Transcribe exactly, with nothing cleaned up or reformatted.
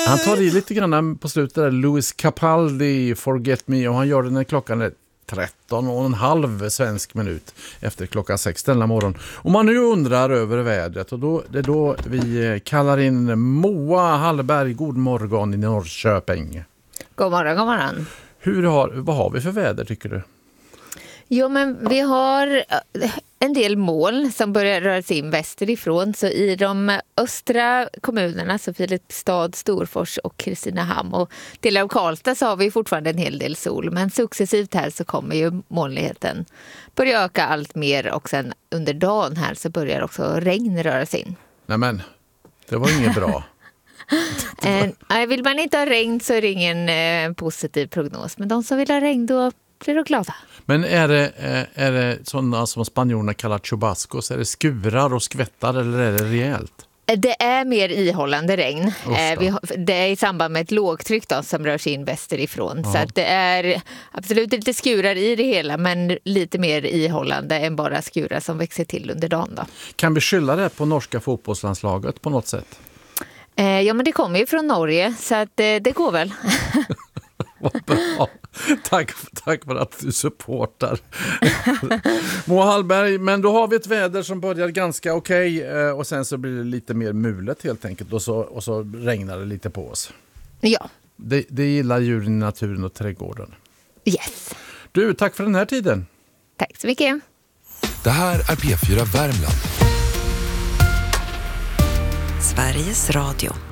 Han tar i lite grann på slutet där, Louis Capaldi, Forget Me, och han gör det när klockan är tretton och en halv svensk minut efter klockan sex denna morgon. Om man nu undrar över vädret, och då, det är då vi kallar in Moa Hallberg. God morgon i Norrköping. God morgon, god morgon. Hur har, vad har vi för väder tycker du? Jo, men vi har en del moln som börjar röra sig in västerifrån. Så i de östra kommunerna, så Filipstad, Storfors och Kristinehamn och delar av Karlstad, så har vi fortfarande en hel del sol. Men successivt här så kommer ju molnigheten börja öka allt mer, och sen under dagen här så börjar också regn röra sig in. Nej men, det var inget bra. eh, vill man inte ha regn så är det ingen eh, positiv prognos. Men de som vill ha regn, då blir de glada. Men är det, är det sådana som spanjorerna kallar chubascos? Är det skurar och skvättar eller är det rejält? Det är mer ihållande regn. Eh, vi har, det är i samband med ett lågtryck då, som rör sig in västerifrån. Ja. Så att det är absolut lite skurar i det hela, men lite mer ihållande än bara skurar som växer till under dagen då. Kan vi skylla det på norska fotbollslandslaget på något sätt? Eh, ja, men det kommer ju från Norge, så att, eh, det går väl. Vad bra. Tack, tack för att du supportar. Moa Hallberg, men då har vi ett väder som börjar ganska okej okay, och sen så blir det lite mer mulet helt enkelt, och så, och så regnar det lite på oss. Ja. Det, det gillar djuren i naturen och trädgården. Yes. Du, tack för den här tiden. Tack så mycket. Det här är P fyra Värmland. Sveriges Radio.